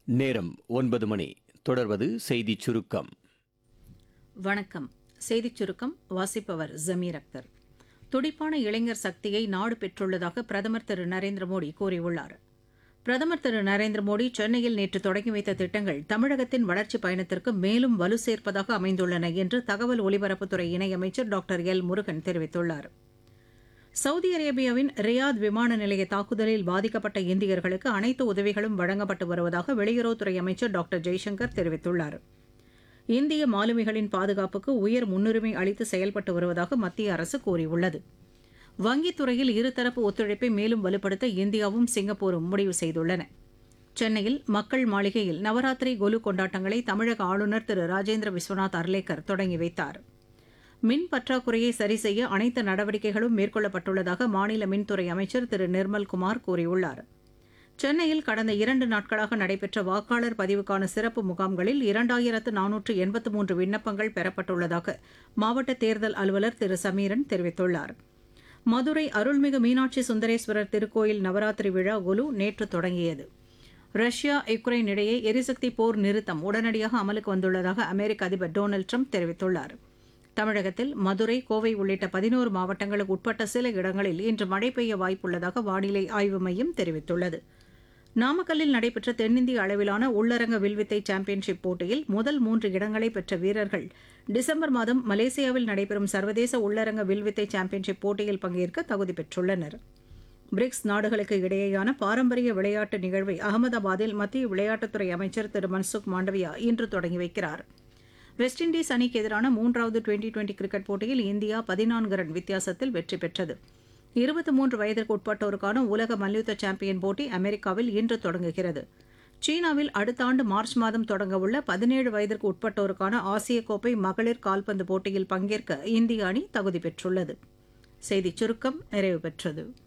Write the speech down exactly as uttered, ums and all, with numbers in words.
நேரம் ஒன்பது மணி. தொடர்வது செய்திச் சுருக்கம். வணக்கம். செய்திச் சுருக்கம் வாசிப்பவர் ஜமீர் அக்தர். துடிப்பான இளைஞர் சக்தியை நாடு பெற்றுள்ளதாக பிரதமர் திரு நரேந்திர மோடி கூறியுள்ளார். பிரதமர் திரு நரேந்திர மோடி சென்னையில் நேற்று தொடங்கி வைத்த திட்டங்கள் தமிழகத்தின் வளர்ச்சிப் பயணத்திற்கு மேலும் வலு சேர்ப்பதாக அமைந்துள்ளன என்று தகவல் ஒலிபரப்புத்துறை இணையமைச்சர் டாக்டர் எல் முருகன் தெரிவித்துள்ளார். சவுதி அரேபியாவின் ரியாத் விமான நிலைய தாக்குதலில் பாதிக்கப்பட்ட இந்தியர்களுக்கு அனைத்து உதவிகளும் வழங்கப்பட்டு வருவதாக வெளியுறவுத்துறை அமைச்சர் டாக்டர் ஜெய்சங்கர் தெரிவித்துள்ளார். இந்திய மாலுமிகளின் பாதுகாப்புக்கு உயர் முன்னுரிமை அளித்து செயல்பட்டு வருவதாக மத்திய அரசு கூறியுள்ளது. வங்கித் துறையில் இருதரப்பு ஒத்துழைப்பை மேலும் வலுப்படுத்த இந்தியாவும் சிங்கப்பூரும் முடிவு செய்துள்ளன. சென்னையில் மக்கள் மாளிகையில் நவராத்திரி கொலு கொண்டாட்டங்களை தமிழக ஆளுநர் திரு ராஜேந்திர விஸ்வநாத் அர்லேக்கர் தொடங்கி வைத்தார். மின் பற்றாக்குறையை சரி செய்ய அனைத்து நடவடிக்கைகளும் மேற்கொள்ளப்பட்டுள்ளதாக மாநில மின்துறை அமைச்சர் திரு நிர்மல்குமார் கூறியுள்ளார். சென்னையில் கடந்த இரண்டு நாட்களாக நடைபெற்ற வாக்காளர் பதிவுக்கான சிறப்பு முகாம்களில் இரண்டாயிரத்து நானூற்று எண்பத்து மூன்று விண்ணப்பங்கள் பெறப்பட்டுள்ளதாக மாவட்ட தேர்தல் அலுவலர் திரு சமீரன் தெரிவித்துள்ளார். மதுரை அருள்மிகு மீனாட்சி சுந்தரேஸ்வரர் திருக்கோயில் நவராத்திரி விழா குலு நேற்று தொடங்கியது. ரஷ்யா யுக்ரைன் இடையே எரிசக்தி போர் நிறுத்தம் உடனடியாக அமலுக்கு வந்துள்ளதாக அமெரிக்க அதிபர் டொனால்டு ட்ரம்ப் தெரிவித்துள்ளார். தமிழகத்தில் மதுரை, கோவை உள்ளிட்ட பதினோரு மாவட்டங்களுக்கு உட்பட்ட சில இடங்களில் இன்று மழை பெய்ய வாய்ப்புள்ளதாக வானிலை ஆய்வு மையம் தெரிவித்துள்ளது. நாமக்கல்லில் நடைபெற்ற தென்னிந்திய அளவிலான உள்ளரங்க வில்வித்தை சாம்பியன்ஷிப் போட்டியில் முதல் மூன்று இடங்களை பெற்ற வீரர்கள் டிசம்பர் மாதம் மலேசியாவில் நடைபெறும் சர்வதேச உள்ளரங்க வில்வித்தை சாம்பியன்ஷிப் போட்டியில் பங்கேற்க தகுதி பெற்றுள்ளனர். பிரிக்ஸ் நாடுகளுக்கு இடையேயான பாரம்பரிய விளையாட்டு நிகழ்வை அகமதாபாத்தில் மத்திய விளையாட்டுத்துறை அமைச்சர் திரு மன்சுக் மாண்டவியா இன்று தொடங்கி வைக்கிறார். வெஸ்ட் இண்டீஸ் அணிக்கு எதிரான மூன்றாவது டுவெண்டி டுவெண்டி கிரிக்கெட் போட்டியில் இந்தியா பதினான்கு ரன் வித்தியாசத்தில் வெற்றி பெற்றது. இருபத்தி மூன்று வயதிற்கு உட்பட்டோருக்கான உலக மல்யுத்த சாம்பியன் போட்டி அமெரிக்காவில் இன்று தொடங்குகிறது. சீனாவில் அடுத்த ஆண்டு மார்ச் மாதம் தொடங்கவுள்ள பதினேழு வயதிற்கு உட்பட்டோருக்கான ஆசிய கோப்பை மகளிர் கால்பந்து போட்டியில் பங்கேற்க இந்திய அணி தகுதி பெற்றுள்ளது. செய்திச் சுருக்கம் நிறைவு பெற்றது.